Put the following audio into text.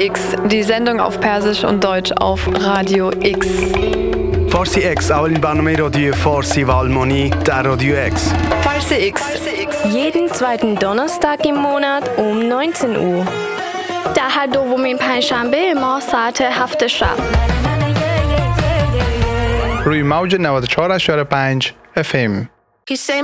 X, die Sendung auf Persisch und Deutsch auf Radio X. فارسی اکس اولین برنامه رادیو فارسی و آلمانی در رادیو اکس. Farsi X. Jeden zweiten Donnerstag im Monat um 19 Uhr. در هر دومین پنجشنبه ما ساعت 7 شب. روی موج 94.5 FM.